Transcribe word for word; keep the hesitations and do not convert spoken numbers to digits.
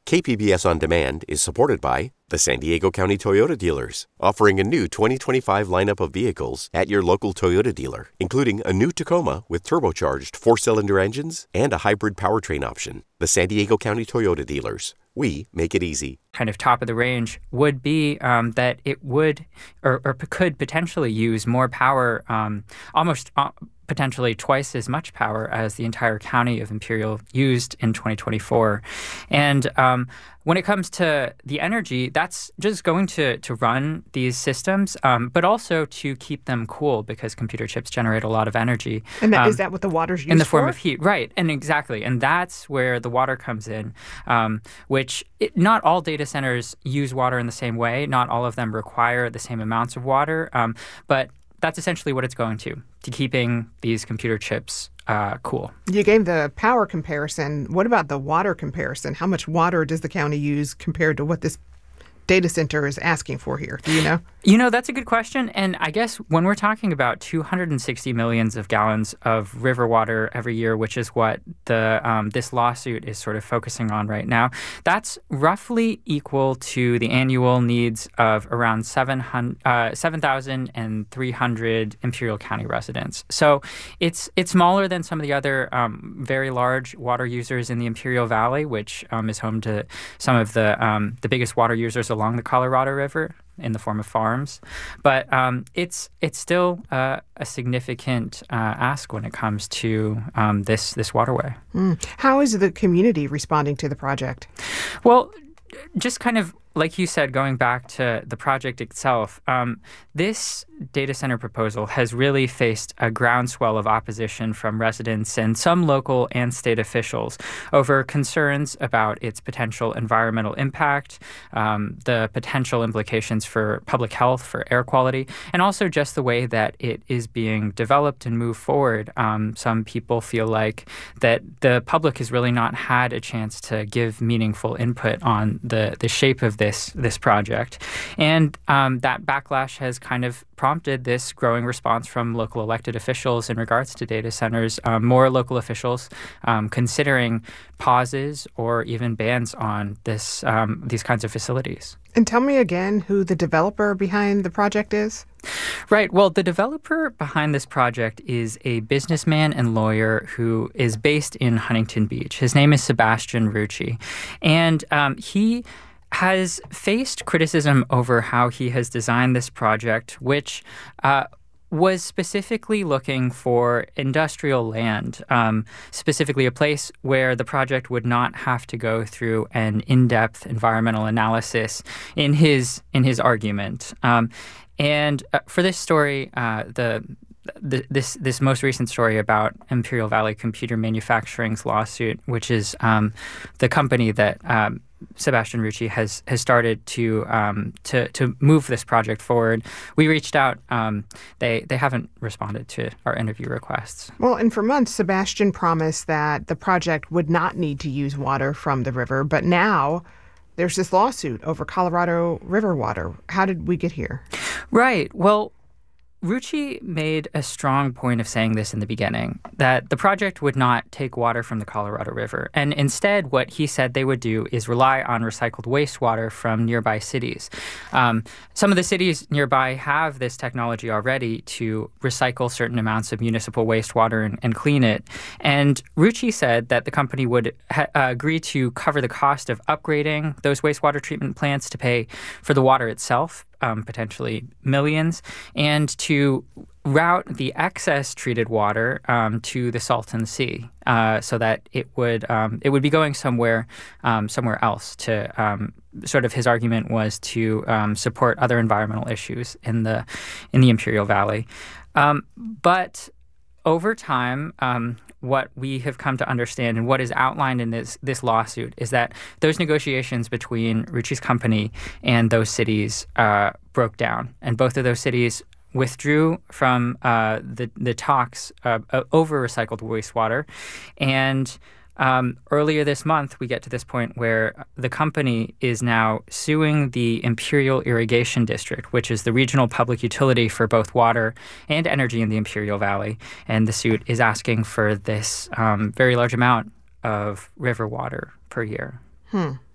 K P B S On Demand is supported by the San Diego County Toyota dealers, offering a new twenty twenty-five lineup of vehicles at your local Toyota dealer, including a new Tacoma with turbocharged four-cylinder engines and a hybrid powertrain option. The San Diego County Toyota dealers. We make it easy. Kind of top of the range would be um, that it would or, or could potentially use more power, um, almost uh, potentially twice as much power as the entire county of Imperial used in twenty twenty-four. And um, when it comes to the energy, that's just going to, to run these systems, um, but also to keep them cool because computer chips generate a lot of energy. And that, um, is that what the water's used for? In the form of heat, right. And exactly. And that's where the water comes in, um, which it, not all data centers use water in the same way. Not all of them require the same amounts of water. Um, but that's essentially what it's going to, to keeping these computer chips uh, cool. You gave the power comparison. What about the water comparison? How much water does the county use compared to what this data center is asking for here? Do you know? You know, that's a good question. And I guess when we're talking about two hundred sixty millions of gallons of river water every year, which is what the um, this lawsuit is sort of focusing on right now, that's roughly equal to the annual needs of around seven thousand three hundred Imperial County residents. So it's it's smaller than some of the other um, very large water users in the Imperial Valley, which um, is home to some of the um, the biggest water users along the Colorado River in the form of farms. But um, it's it's still uh, a significant uh, ask when it comes to um, this, this waterway. Mm. How is the community responding to the project? Well, just kind of like you said, going back to the project itself, um, this data center proposal has really faced a groundswell of opposition from residents and some local and state officials over concerns about its potential environmental impact, um, the potential implications for public health, for air quality, and also just the way that it is being developed and moved forward. Um, some people feel like that the public has really not had a chance to give meaningful input on the, the shape of this This, this project. And um, that backlash has kind of prompted this growing response from local elected officials in regards to data centers, um, more local officials um, considering pauses or even bans on this um, these kinds of facilities. And tell me again who the developer behind the project is? Right. Well, the developer behind this project is a businessman and lawyer who is based in Huntington Beach. His name is Sebastian Rucci. And um, he has faced criticism over how he has designed this project, which uh, was specifically looking for industrial land, um, specifically a place where the project would not have to go through an in-depth environmental analysis in his in his argument. Um, and uh, for this story, uh, the The, this this most recent story about Imperial Valley Computer Manufacturing's lawsuit, which is um, the company that um, Sebastian Rucci has has started to um, to to move this project forward. We reached out. Um, they they haven't responded to our interview requests. Well, and for months, Sebastian promised that the project would not need to use water from the river, but now there's this lawsuit over Colorado River water. How did we get here? Right. Well, Rucci made a strong point of saying this in the beginning, that the project would not take water from the Colorado River. And instead, what he said they would do is rely on recycled wastewater from nearby cities. Um, some of the cities nearby have this technology already to recycle certain amounts of municipal wastewater and, and clean it. And Rucci said that the company would ha- uh, agree to cover the cost of upgrading those wastewater treatment plants to pay for the water itself, Um, potentially millions, and to route the excess treated water um, to the Salton Sea, uh, so that it would um, it would be going somewhere um, somewhere else. To um, sort of his argument was to um, support other environmental issues in the in the Imperial Valley, um, but over time, um, what we have come to understand and what is outlined in this this lawsuit is that those negotiations between Rucci's company and those cities uh, broke down, and both of those cities withdrew from uh, the the talks uh, over recycled wastewater. And Um, earlier this month, we get to this point where the company is now suing the Imperial Irrigation District, which is the regional public utility for both water and energy in the Imperial Valley. And the suit is asking for this um, very large amount of river water per year. Hmm.